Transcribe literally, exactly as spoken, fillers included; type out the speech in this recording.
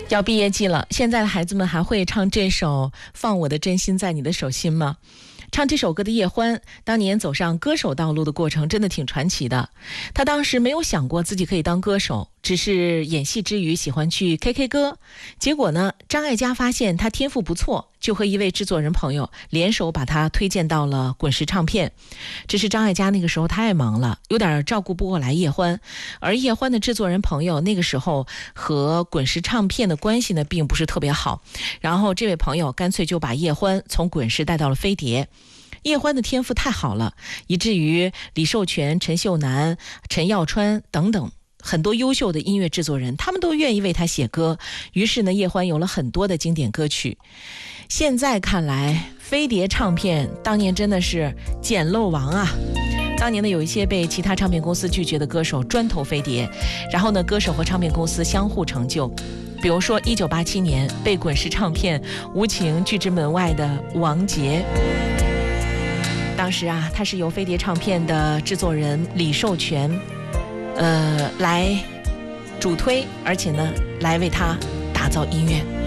要毕业季了，现在的孩子们还会唱这首《放我的真心在你的手心》吗？唱这首歌的叶欢，当年走上歌手道路的过程真的挺传奇的。他当时没有想过自己可以当歌手，只是演戏之余喜欢去 K K 歌。结果呢，张艾嘉发现他天赋不错，就和一位制作人朋友联手把他推荐到了滚石唱片。只是张艾嘉那个时候太忙了，有点照顾不过来叶欢，而叶欢的制作人朋友那个时候和滚石唱片的关系呢并不是特别好，然后这位朋友干脆就把叶欢从滚石带到了飞碟。叶欢的天赋太好了，以至于李寿全、陈秀楠、陈耀川等等很多优秀的音乐制作人，他们都愿意为他写歌。于是呢，叶欢有了很多的经典歌曲。现在看来，飞碟唱片当年真的是捡漏王啊！当年呢，有一些被其他唱片公司拒绝的歌手专投飞碟，然后呢，歌手和唱片公司相互成就。比如说一九八七年被滚石唱片无情拒之门外的王杰，当时啊，他是由飞碟唱片的制作人李寿全呃来主推，而且呢来为他打造音乐。